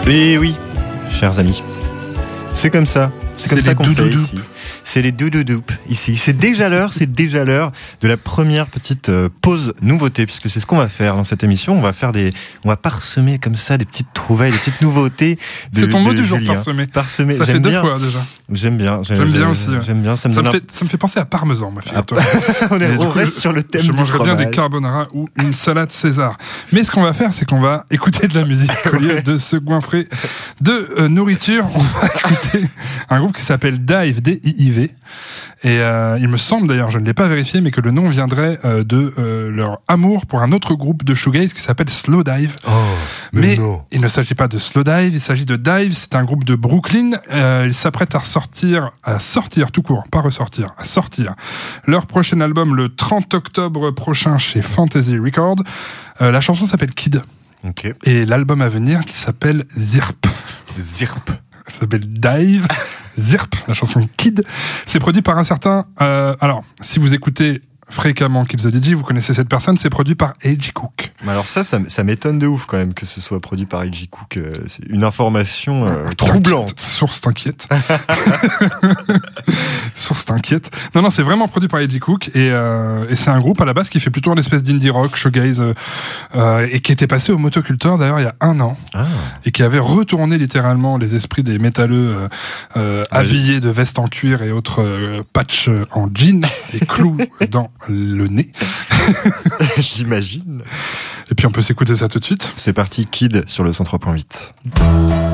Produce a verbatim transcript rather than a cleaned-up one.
Et oui, chers amis, c'est comme ça. C'est comme C'est ça les qu'on fait doudoudoupes. ici. C'est les doudoudoupes ici. C'est déjà l'heure, c'est déjà l'heure de la première petite euh, pause nouveauté, puisque c'est ce qu'on va faire dans cette émission. On va faire des, on va parsemer comme ça des petites trouvailles, des petites nouveautés. De, C'est ton mot de du jour, Julien. parsemer. Parsemer. Ça J'aime fait deux bien. fois déjà. J'aime bien. J'aime bien aussi, ouais. J'aime bien. Ça me Ça donne me, un- fait, ça me fait penser à parmesan, ma fille-toi. on, est, Mais du on coup, reste je- sur le thème Je du mangerais bien fromage. des carbonara ou une salade César. Mais ce qu'on va faire, c'est qu'on va écouter de la musique au lieu de se goinfrer de euh, nourriture. On va écouter un groupe qui s'appelle Dive, D I I V. Et euh, il me semble d'ailleurs, je ne l'ai pas vérifié, mais que le nom viendrait euh, de euh, leur amour pour un autre groupe de shoegaze qui s'appelle Slowdive. Oh, mais, Mais non. il ne s'agit pas de Slowdive, il s'agit de Dive. C'est un groupe de Brooklyn. Euh, ils s'apprêtent à sortir, à sortir tout court, pas ressortir, à sortir leur prochain album le trente octobre prochain chez Fantasy Records. Euh, la chanson s'appelle Kid Ok. et l'album à venir qui s'appelle Zirp. Zirp. Ça s'appelle Dive, Zirp, la chanson Kid. C'est produit par un certain... Euh, alors, si vous écoutez fréquemment Kill the D J, vous connaissez cette personne, c'est produit par A J Cook. Mais alors ça, ça, ça m'étonne de ouf quand même que ce soit produit par A J Cook. Euh, C'est une information euh, troublante. Source t'inquiète. Source t'inquiète. Non, non, c'est vraiment produit par A J Cook et, euh, et c'est un groupe à la base qui fait plutôt une espèce d'indie rock, shoegaze, euh, euh, et qui était passé au Motoculteur d'ailleurs il y a un an Ah. et qui avait retourné littéralement les esprits des métalleux euh, euh, Ah, habillés de vestes en cuir et autres euh, patchs en jean et clous dans le nez. J'imagine. Et puis on peut s'écouter ça tout de suite. C'est parti, Kid sur le cent trois point huit.